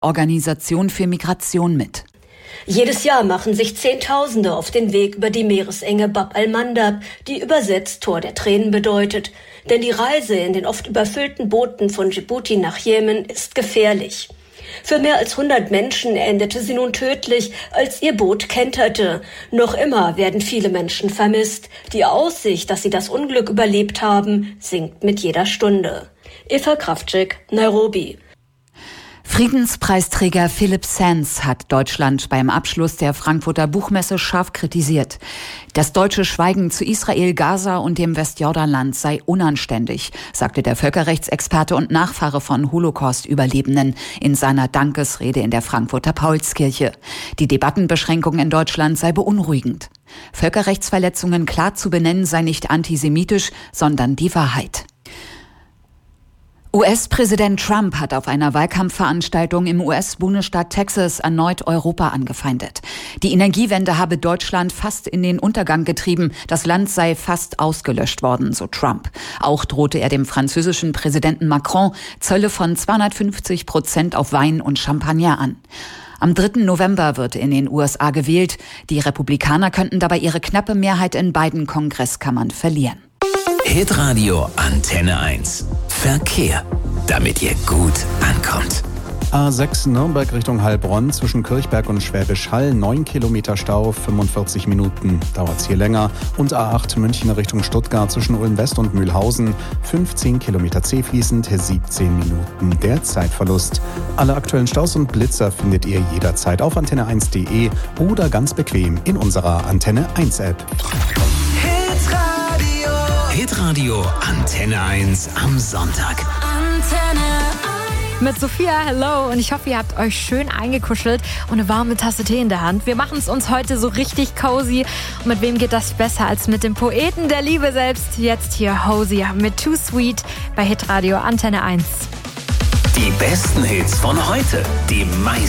Organisation für Migration mit. Jedes Jahr machen sich Zehntausende auf den Weg über die Meeresenge Bab al-Mandab, die übersetzt Tor der Tränen bedeutet. Denn die Reise in den oft überfüllten Booten von Djibouti nach Jemen ist gefährlich. Für mehr als 100 Menschen endete sie nun tödlich, als ihr Boot kenterte. Noch immer werden viele Menschen vermisst. Die Aussicht, dass sie das Unglück überlebt haben, sinkt mit jeder Stunde. Eva Kraftschick, Nairobi. Friedenspreisträger Philipp Sands hat Deutschland beim Abschluss der Frankfurter Buchmesse scharf kritisiert. Das deutsche Schweigen zu Israel, Gaza und dem Westjordanland sei unanständig, sagte der Völkerrechtsexperte und Nachfahre von Holocaust-Überlebenden in seiner Dankesrede in der Frankfurter Paulskirche. Die Debattenbeschränkung in Deutschland sei beunruhigend. Völkerrechtsverletzungen klar zu benennen sei nicht antisemitisch, sondern die Wahrheit. US-Präsident Trump hat auf einer Wahlkampfveranstaltung im US-Bundesstaat Texas erneut Europa angefeindet. Die Energiewende habe Deutschland fast in den Untergang getrieben. Das Land sei fast ausgelöscht worden, so Trump. Auch drohte er dem französischen Präsidenten Macron Zölle von 250% auf Wein und Champagner an. Am 3. November wird in den USA gewählt. Die Republikaner könnten dabei ihre knappe Mehrheit in beiden Kongresskammern verlieren. Hitradio Antenne 1. Verkehr, damit ihr gut ankommt. A6 Nürnberg Richtung Heilbronn zwischen Kirchberg und Schwäbisch Hall, 9 Kilometer Stau, 45 Minuten dauert's hier länger. Und A8 München Richtung Stuttgart zwischen Ulm West und Mühlhausen, 15 Kilometer zähfließend, 17 Minuten der Zeitverlust. Alle aktuellen Staus und Blitzer findet ihr jederzeit auf antenne1.de oder ganz bequem in unserer Antenne 1 App. Hitradio Antenne 1 am Sonntag. Antenne 1. Mit Sophia, hello. Und ich hoffe, ihr habt euch schön eingekuschelt und eine warme Tasse Tee in der Hand. Wir machen es uns heute so richtig cozy. Und mit wem geht das besser als mit dem Poeten der Liebe selbst? Jetzt hier Hosier mit Too Sweet bei Hitradio Antenne 1. Die besten Hits von heute. Die meisten